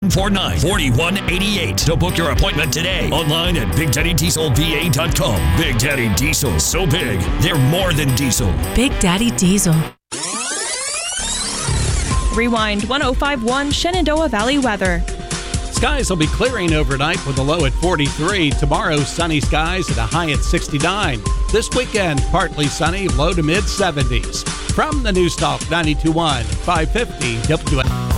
749-4188 to book your appointment today. Online at BigDaddyDieselVA.com. Big Daddy Diesel. So big, they're more than diesel. Big Daddy Diesel. Rewind 105.1 Shenandoah Valley weather. Skies will be clearing overnight with a low at 43. Tomorrow, sunny skies at a high at 69. This weekend, partly sunny, low to mid 70s. From the News Talk 92.1, 550 WN.